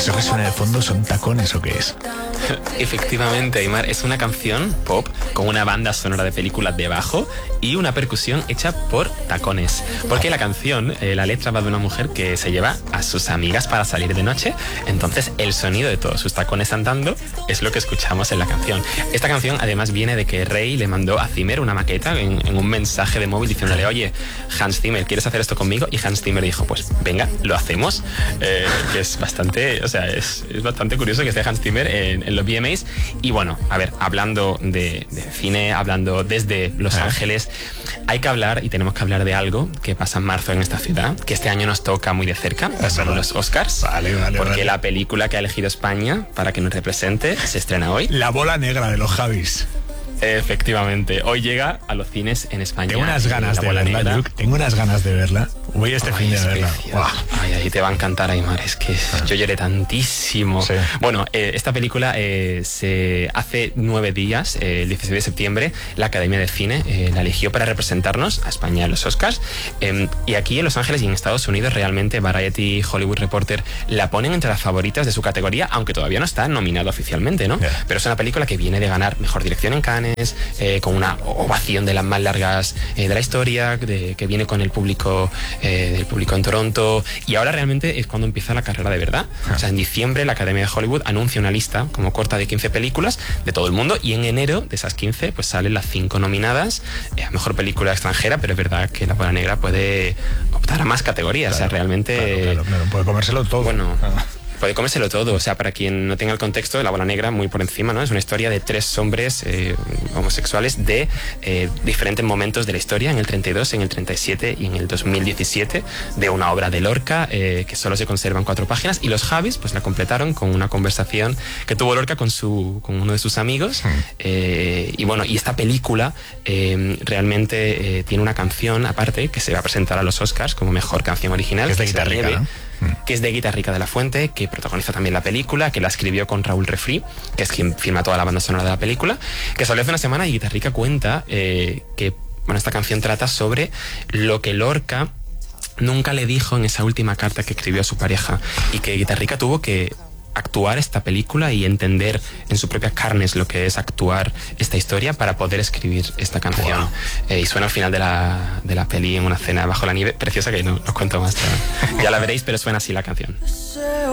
¿Eso que suena de fondo son tacones o qué es? Efectivamente, Aimar, es una canción pop con una banda sonora de películas de bajo y una percusión hecha por tacones. Porque la canción, la letra va de una mujer que se lleva a sus amigas para salir de noche, entonces el sonido de todos sus tacones andando es lo que escuchamos en la canción. Esta canción además viene de que Rey le mandó a Zimmer una maqueta en un mensaje de móvil diciéndole: oye, Hans Zimmer, ¿quieres hacer esto conmigo? Y Hans Zimmer dijo: pues venga, lo hacemos. Que es bastante, o sea, es bastante curioso que esté Hans Zimmer en los VMAs. Y bueno, a ver, hablando de cine, hablando desde Los Ángeles, hay que hablar y tenemos que hablar de algo que pasa en marzo en esta ciudad, que este año nos toca muy de cerca, son los Oscars. Vale, porque la película que ha elegido España para que nos represente se estrena hoy. La bola negra de los Javis. Efectivamente, hoy llega a los cines en España. Tengo unas ganas de verla, Luke. Tengo unas ganas de verla. Voy este fin de verla. Ay, ahí te va a encantar, Aimar. Es que yo lloré tantísimo. Sí. Bueno, esta película se hace 9 días, el 16 de septiembre, la Academia de Cine la eligió para representarnos a España en los Oscars. Y aquí en Los Ángeles y en Estados Unidos, realmente Variety, Hollywood Reporter la ponen entre las favoritas de su categoría, aunque todavía no está nominado oficialmente, ¿no? Yeah. Pero es una película que viene de ganar mejor dirección en Cannes, con una ovación de las más largas de la historia, que viene con el público del público en Toronto, y ahora realmente es cuando empieza la carrera de verdad. O sea, en diciembre la Academia de Hollywood anuncia una lista como corta de 15 películas de todo el mundo, y en enero de esas 15 pues salen las 5 nominadas a mejor película extranjera, pero es verdad que La Bola Negra puede optar a más categorías. Claro, o sea, realmente claro, puede comérselo todo. Bueno, puede comérselo todo. O sea, para quien no tenga el contexto, La Bola Negra, muy por encima, ¿no? Es una historia de 3 hombres homosexuales de diferentes momentos de la historia, en el 32, en el 37 y en el 2017, de una obra de Lorca que solo se conservan 4 páginas, y los Javis pues la completaron con una conversación que tuvo Lorca con uno de sus amigos. Y bueno, y esta película realmente tiene una canción aparte que se va a presentar a los Oscars como mejor canción original, que es de Guitarrica, ¿no? Que es de Guitarrica de la Fuente, que protagoniza también la película, que la escribió con Raúl Refri, que es quien firma toda la banda sonora de la película, que salió hace una semana. Y Guitarrica cuenta que bueno, esta canción trata sobre lo que Lorca nunca le dijo en esa última carta que escribió a su pareja, y que Guitarrica tuvo que actuar esta película y entender en sus propias carnes lo que es actuar esta historia para poder escribir esta canción. Y suena al final de la peli en una cena bajo la nieve preciosa, que no os cuento más. Ya la veréis, pero suena así la canción.